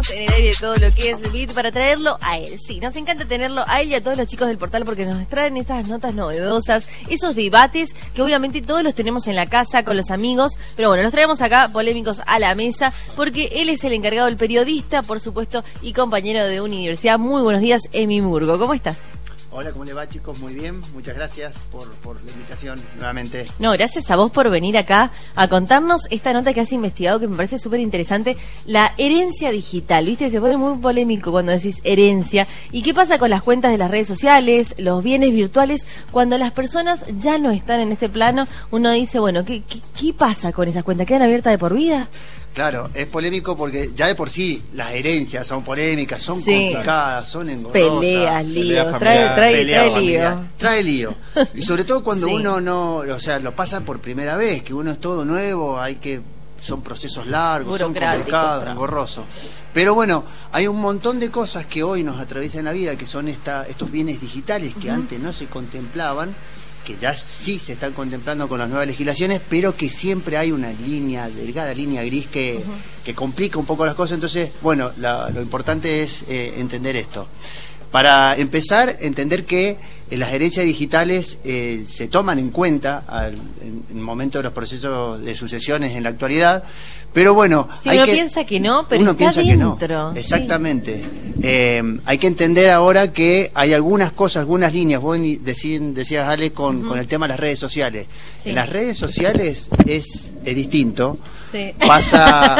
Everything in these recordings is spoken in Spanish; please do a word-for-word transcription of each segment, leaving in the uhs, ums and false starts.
ponemos en el aire todo lo que es Beat para traerlo a él. Sí, nos encanta tenerlo a él y a todos los chicos del portal porque nos traen esas notas novedosas, esos debates que obviamente todos los tenemos en la casa con los amigos, pero bueno, los traemos acá polémicos a la mesa porque él es el encargado, el periodista, por supuesto, y compañero de universidad. Muy buenos días, Emi Murgo. ¿Cómo estás? Hola, ¿cómo le va, chicos? Muy bien, muchas gracias por, por la invitación nuevamente. No, gracias a vos por venir acá a contarnos esta nota que has investigado, que me parece súper interesante, la herencia digital, ¿viste? Se pone muy polémico cuando decís herencia. ¿Y qué pasa con las cuentas de las redes sociales, los bienes virtuales, cuando las personas ya no están en este plano? Uno dice, bueno, ¿qué, qué, qué pasa con esas cuentas? ¿Quedan abiertas de por vida? Claro, es polémico porque ya de por sí las herencias son polémicas, son sí. complicadas, son engorrosas. Peleas, líos, Pelea trae, trae, pelea trae familiar, lío. Trae lío. Y sobre todo cuando sí. uno no, o sea, lo pasa por primera vez, que uno es todo nuevo, hay que, son procesos largos, son complicados, engorrosos. Pero bueno, hay un montón de cosas que hoy nos atraviesan la vida, que son esta, estos bienes digitales que uh-huh. antes no se contemplaban, que ya sí se están contemplando con las nuevas legislaciones, pero que siempre hay una línea, delgada línea gris que, uh-huh. que complica un poco las cosas. Entonces, bueno, la, lo importante es eh, entender esto. Para empezar, entender que eh, las herencias digitales eh, se toman en cuenta al, en, en el momento de los procesos de sucesiones en la actualidad, pero bueno... Si hay uno que, piensa que no, pero uno está piensa dentro. Que no. Exactamente. Sí. Eh, hay que entender ahora que hay algunas cosas, algunas líneas, vos decí, decías, Ale, con, uh-huh. con el tema de las redes sociales. Sí. En las redes sociales es, es distinto. Sí. Pasa...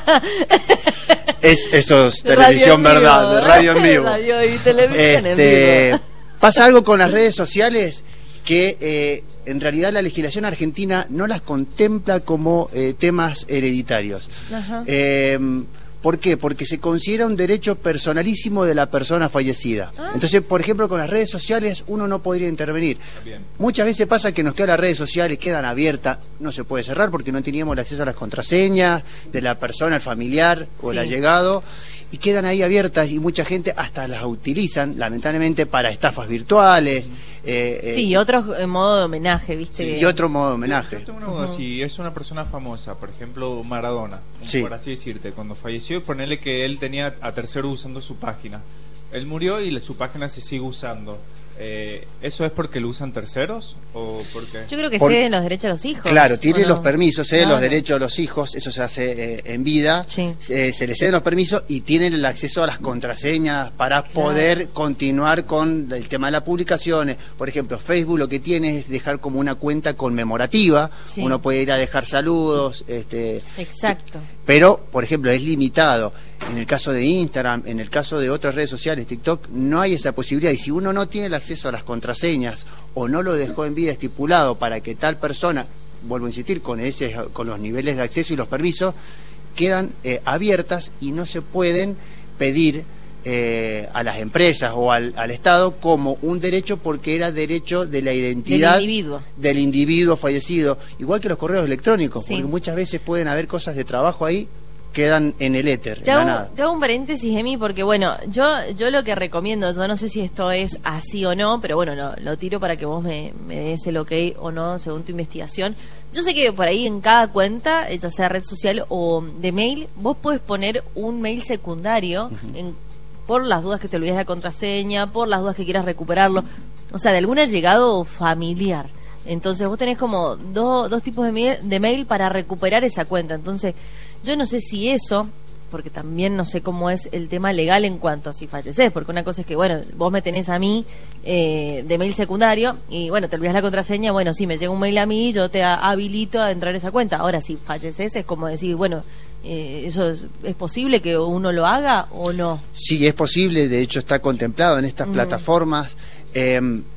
es Esto es televisión, radio verdad, vivo, de radio en vivo. Radio y televisión este, en vivo. Pasa algo con las redes sociales que eh, en realidad la legislación argentina no las contempla como eh, temas hereditarios. Ajá. Eh, ¿Por qué? Porque se considera un derecho personalísimo de la persona fallecida. Ah. Entonces, por ejemplo, con las redes sociales uno no podría intervenir. Bien. Muchas veces pasa que nos quedan las redes sociales, quedan abiertas, no se puede cerrar porque no teníamos el acceso a las contraseñas de la persona, el familiar o sí. el allegado, y quedan ahí abiertas y mucha gente hasta las utilizan, lamentablemente, para estafas virtuales. Eh, sí, y otro en modo de homenaje, ¿viste? Sí, y otro modo de homenaje. Yo tengo una duda, uh-huh. si es una persona famosa, por ejemplo Maradona, sí. por así decirte, cuando falleció, ponerle que él tenía a tercero usando su página. Él murió y su página se sigue usando. Eh, ¿Eso es porque lo usan terceros o porque? Yo creo que por... ceden los derechos a los hijos. Claro, tiene no? los permisos, ceden claro. los derechos a los hijos, eso se hace eh, en vida, sí. eh, se les ceden los permisos y tienen el acceso a las contraseñas para claro. poder continuar con el tema de las publicaciones. Por ejemplo, Facebook lo que tiene es dejar como una cuenta conmemorativa, sí. uno puede ir a dejar saludos. este Exacto. Pero, por ejemplo, es limitado. En el caso de Instagram, en el caso de otras redes sociales, TikTok, no hay esa posibilidad. Y si uno no tiene el acceso a las contraseñas o no lo dejó en vida estipulado para que tal persona, vuelvo a insistir, con ese, con los niveles de acceso y los permisos, quedan eh, abiertas y no se pueden pedir eh, a las empresas o al, al Estado como un derecho porque era derecho de la identidad del individuo, del individuo fallecido. Igual que los correos electrónicos, sí. porque muchas veces pueden haber cosas de trabajo ahí quedan en el éter, te en hago, la nada. Te hago un paréntesis, Emi, porque bueno, yo yo lo que recomiendo, yo no sé si esto es así o no, pero bueno, lo, lo tiro para que vos me, me des el ok o no, según tu investigación. Yo sé que por ahí en cada cuenta, ya sea red social o de mail, vos podés poner un mail secundario uh-huh. en, por las dudas que te olvides la contraseña, por las dudas que quieras recuperarlo, o sea, de algún allegado familiar. Entonces vos tenés como do, dos tipos de mail, de mail para recuperar esa cuenta. Entonces yo no sé si eso, porque también no sé cómo es el tema legal en cuanto a si falleces, porque una cosa es que, bueno, vos me tenés a mí eh, de mail secundario y, bueno, te olvidas la contraseña, bueno, sí, me llega un mail a mí y yo te habilito a entrar a esa cuenta. Ahora, si falleces es como decir, bueno, eh, ¿eso es, es posible que uno lo haga o no? Sí, es posible, de hecho está contemplado en estas mm. plataformas. Eh,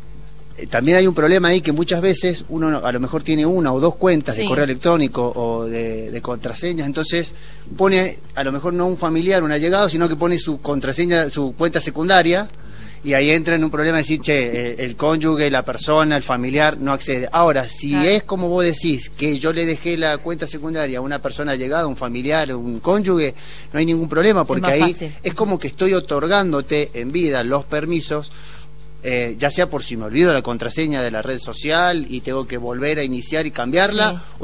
También hay un problema ahí que muchas veces uno a lo mejor tiene una o dos cuentas sí. de correo electrónico o de, de contraseñas, entonces pone a lo mejor no un familiar, un allegado, sino que pone su contraseña, su cuenta secundaria, y ahí entra en un problema de decir, che, el, el cónyuge, la persona, el familiar no accede. Ahora, si claro. es como vos decís, que yo le dejé la cuenta secundaria a una persona allegada, un familiar, un cónyuge, no hay ningún problema, porque ahí fácil. Es como que estoy otorgándote en vida los permisos. Eh, ya sea por si me olvido la contraseña de la red social y tengo que volver a iniciar y cambiarla, sí.